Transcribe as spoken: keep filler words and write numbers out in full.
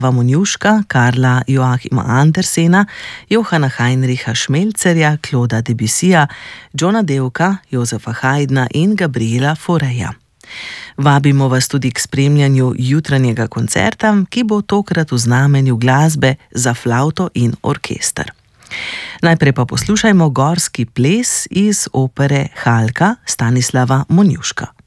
Monjuška, Karla Joachima Andersena, Johana Heinricha Šmelcerja, Clauda Debussija, Johna Deuka, Josefa Haydna in Gabriela Fauréja. Vabimo vas tudi k spremljanju jutranjega koncerta, ki bo tokrat v znamenju glasbe za flavto in orkester. Najprej pa poslušajmo gorski ples iz opere Halka Stanislava Monjuška.